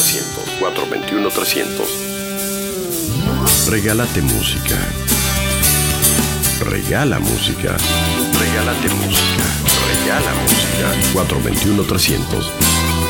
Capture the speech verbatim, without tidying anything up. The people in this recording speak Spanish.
trescientos. cuatro dos uno, trescientos. Regálate música. Regala música. Regálate música. Regala música. cuatro dos uno, trescientos.